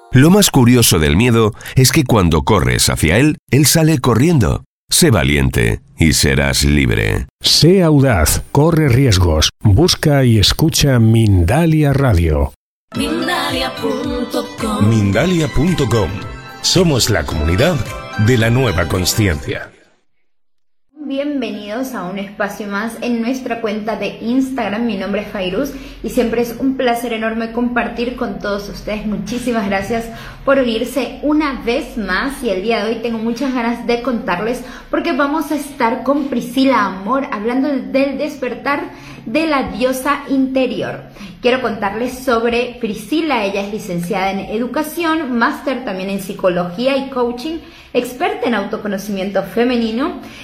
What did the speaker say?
Lo más curioso del miedo es que cuando corres hacia él sale corriendo. Sé valiente y serás libre. Sé audaz, corre riesgos. Busca y escucha Mindalia Radio. Mindalia.com. Mindalia.com. Somos la comunidad de la nueva consciencia. Bienvenidos a un espacio más en nuestra cuenta de Instagram. Mi nombre es Fairuz y siempre es un placer enorme compartir con todos ustedes. Muchísimas gracias por unirse una vez más, y el día de hoy tengo muchas ganas de contarles porque vamos a estar con Priscila Amor hablando del despertar de la diosa interior. Quiero contarles sobre Priscila. Ella es licenciada en educación, máster también en psicología y coaching, experta en autoconocimiento femenino,